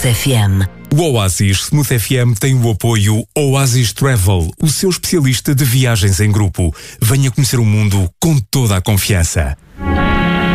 FM. O Oasis Smooth FM tem o apoio Oasis Travel, o seu especialista de viagens em grupo. Venha conhecer o mundo com toda a confiança.